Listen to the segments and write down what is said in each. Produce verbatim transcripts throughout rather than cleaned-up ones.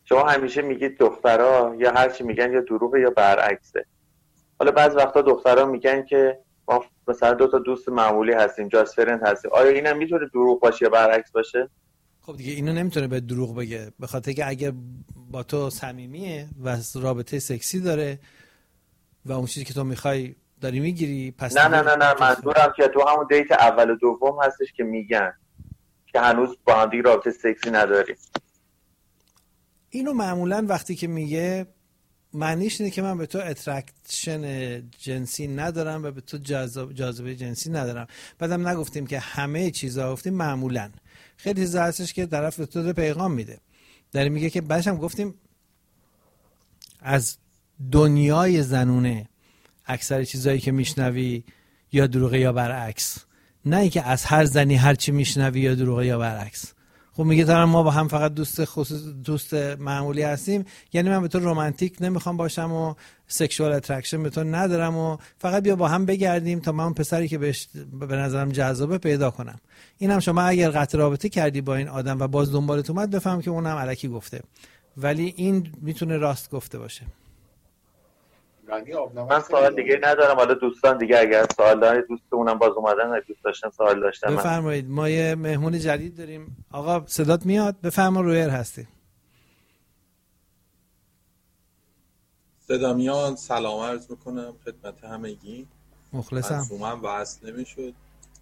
شما همیشه میگید دخترها یا هر چی میگن یا دروغه یا برعکسه. حالا بعض وقتا دخترها میگن که ما مثلا دو تا دوست معمولی هستیم، جاست فرند هستیم. آیا اینم میتونه دروغ باشه یا برعکس باشه؟ خب دیگه اینو نمیتونه به دروغ بگه، به خاطر که اگر با تو صمیمیه و رابطه سکسی داره و اون چیزی که تو میخوای داری میگیری، پس نه نه نه نه منظورم که تو همون دیت اول و دوم هستش که میگن که هنوز با هم دیگه رابطه سکسی نداریم. اینو معمولا وقتی که میگه معنیش اینه که من به تو اترکشن جنسی ندارم و به تو جاذبه جنسی ندارم. بعدم نگفتیم که همه چیزا، گفتیم معمولا. خیلی چیزا هستش که طرف به تو پیغام میده، داره میگه که بعدش هم گفتیم از دنیای زنونه اکثر چیزایی که میشنوی یا دروغه یا برعکس، نه ای که از هر زنی هر چی میشنوی یا دروغه یا برعکس. خب میگه طرف ما با هم فقط دوست خصوص دوست معمولی هستیم، یعنی من به تو رمانتیک نمیخوام باشم و سکشوال اترکشن به تو ندارم و فقط بیا با هم بگردیم تا من اون پسری که بهش به نظرم جذابه پیدا کنم. اینم شما اگر قطع رابطه کردی با این آدم و باز دنبالت اومد بفهم که اونم الکی گفته، ولی این میتونه راست گفته باشه. من سوال دیگه ندارم. حالا دوستان دیگه اگر سوال دارن، دوستمونم باز اومدن اگه دوست داشتن سوال داشتن بفرمایید. ما یه مهمون جدید داریم. آقا صدات میاد؟ بفرما. رویر هستی. صدا میاد. سلام عرض میکنم خدمت همگی. مخلصم. مفهومم وصل نمیشد.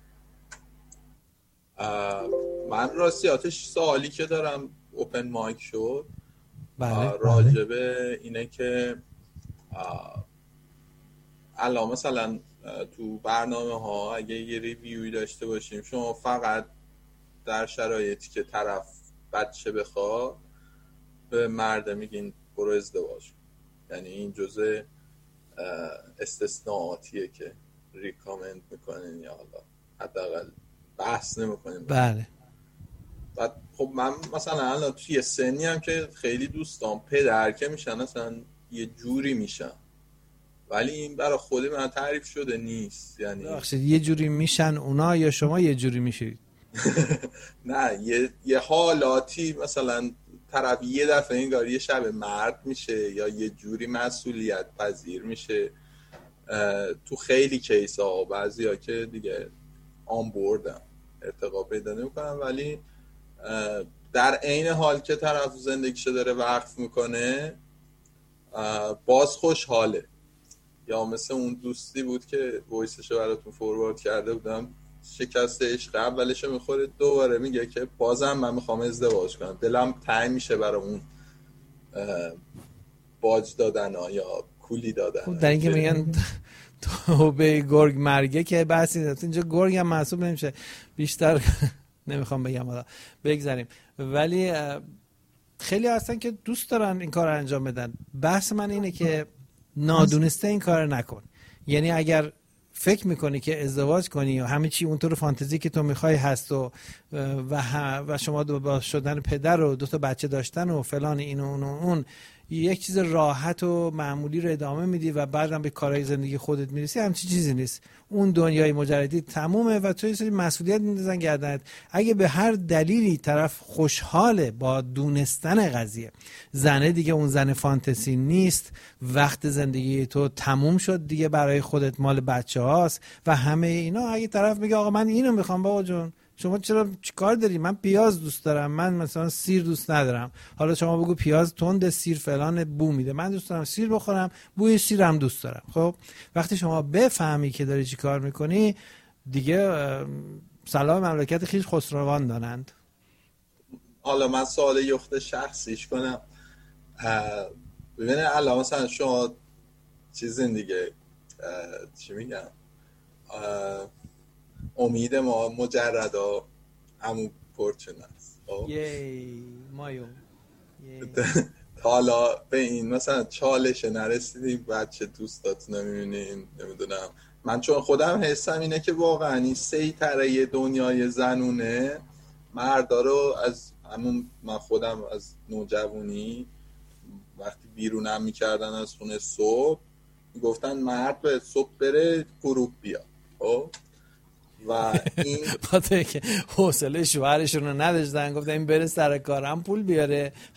من راستی آتش سوالی که دارم اوپن مایک شد. بله. راجبه اینه که الان مثلا تو برنامه ها اگه یه ریویوی داشته باشیم، شما فقط در شرایطی که طرف بچه بخواد به مرد میگین برو ازدواج، یعنی این جزء استثناءاتیه که ریکامند میکنین یا حالا حداقل بحث نمیکنین؟ بله. بعد خب من مثلا الان توی سنی هم که خیلی دوستام پدر که میشن اصلا یه جوری میشن، ولی این برای خود من تعریف شده نیست. یعنی بخشید یه جوری میشن اونا یا شما یه جوری میشید؟ نه یه یه حالاتی مثلا طرف یه دفعه انگار یه شب مرد میشه یا یه جوری مسئولیت پذیر میشه. تو خیلی کیس ها بعضی ها که دیگه آن بردم ارتقا پیدا نمیکنم، ولی در عین حال که طرف زندگیشو داره وقف میکنه باز خوشحاله. یا مثل اون دوستی بود که وایسشو براتون فوروارد کرده بودم، شکست عشق اولشو میخوره دوباره میگه که بازم من میخوام ازدواج کنم، دلم تنگ میشه برای اون باج دادن ها یا کولی دادن. خب در اینکه میگن تو به گرگ مرگه که بحثی نیست، اینجا گرگ هم محسوب نمیشه، بیشتر نمیخوام بگم حالا بگذاریم. ولی خیلی هستن که دوست دارن این کار انجام بدن. بحث من اینه که نادونسته این کار نکن. یعنی اگر فکر میکنی که ازدواج کنی و همه چی اونطور فانتزی که تو میخوای هست و و, و شما دو با شدن پدر و دو تا بچه داشتن و فلان این و اون و اون یک چیز راحت و معمولی رو ادامه میدی و بعدم به کارهای زندگی خودت میرسی، همچین چیزی نیست. اون دنیای مجردی تمومه و تو یه سری مسئولیت میندازن گردنت. اگه به هر دلیلی طرف خوشحاله با دونستن قضیه، زنه دیگه اون زن فانتزی نیست، وقت زندگی تو تموم شد دیگه، برای خودت مال بچه هاست و همه اینا. اگه طرف میگه آقا من اینو میخوام، بابا جون شما چرا چیکار داری؟ من پیاز دوست دارم، من مثلا سیر دوست ندارم. حالا شما بگو پیاز تند، سیر فلان بو میده، من دوست دارم سیر بخورم، بوی سیرم دوست دارم. خب وقتی شما بفهمی که داری چیکار میکنی دیگه سلام مملکت خیش خسروان دانند. حالا من سوال یخت شخصیش کنم. ببینه الان مثلا شما چیزین دیگه چی میگم، امید ما مجردا همون پرچن است. یی مایو حالا به این مثلا چالش نرسیدیم، بچه دوستات نمیبینیم، نمیدونم. من چون خودم حسم اینه که واقعا این سیطره دنیای زنونه مردا رو از همون، من خودم از نوجوانی وقتی بیرونم میکردن از خونه صبح میگفتن مرد به صبح بره غروب بیا. خب و این خاطر که حوصله شوهرشون رو نداشتن، گفتن این بره سر کارم پول بیاره،